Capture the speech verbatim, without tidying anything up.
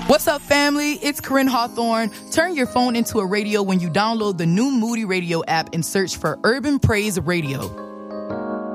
What's up, family? It's Corinne Hawthorne. Turn your phone into a radio when you download the new Moody Radio app and search for Urban Praise Radio.